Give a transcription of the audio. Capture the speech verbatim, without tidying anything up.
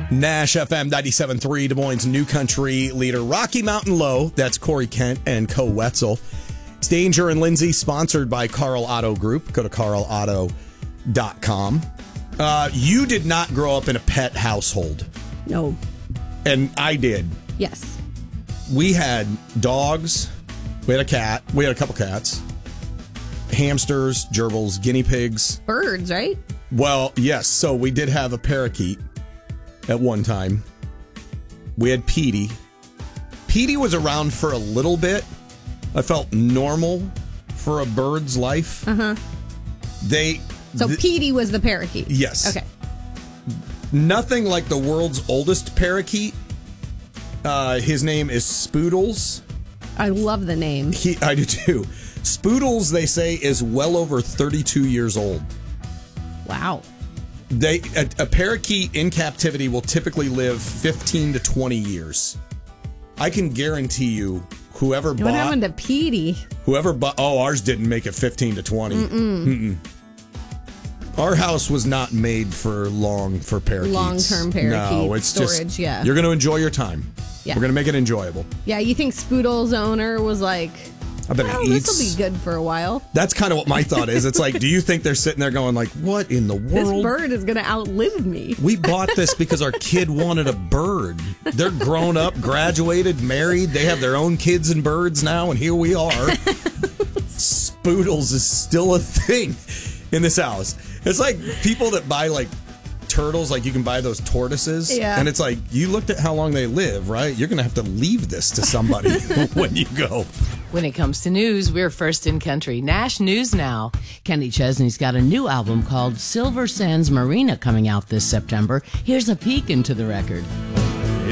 Nash F M ninety-seven point three, Des Moines' new country leader. Rocky Mountain Low, that's Corey Kent and Co. Wetzel. It's Danger and Lindsay, sponsored by Carl Auto Group. Go to carl auto dot com. Uh, you did not grow up in a pet household. No. And I did. Yes. We had dogs. We had a cat. We had a couple cats. Hamsters, gerbils, guinea pigs. Birds, right? Well, yes. So we did have a parakeet at one time. We had Petey. Petey was around for a little bit. I felt normal for a bird's life. Uh-huh. They... So th- Petey was the parakeet? Yes. Okay. Nothing like the world's oldest parakeet. Uh, his name is Spoodles. I love the name. He, I do too. Spoodles, they say, is well over thirty-two years old. Wow. They a, a parakeet in captivity will typically live fifteen to twenty years. I can guarantee you, whoever What bought... happened to Petey? Whoever bought... Oh, ours didn't make it fifteen to twenty. Mm-mm. Mm-mm. Our house was not made for long for parakeets. Long-term parakeet no, it's storage, just, yeah. You're going to enjoy your time. Yeah. We're going to make it enjoyable. Yeah, you think Spoodle's owner was like, I bet oh, it eats. this will be good for a while. That's kind of what my thought is. It's like, do you think they're sitting there going like, what in the world? This bird is going to outlive me. We bought this because our kid wanted a bird. They're grown up, graduated, married. They have their own kids and birds now, and here we are. Spoodles is still a thing in this house. It's like people that buy like turtles, like you can buy those tortoises. Yeah. And it's like, you looked at how long they live, right? You're going to have to leave this to somebody when you go. When it comes to news, we're first in country. Nash News Now. Kenny Chesney's got a new album called Silver Sands Marina coming out this September. Here's a peek into the record.